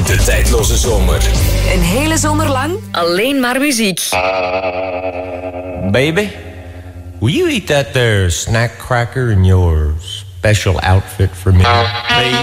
De tijdloze zomer. Een hele zomer lang alleen maar muziek. Baby, will you eat that there snack cracker in your special outfit for me?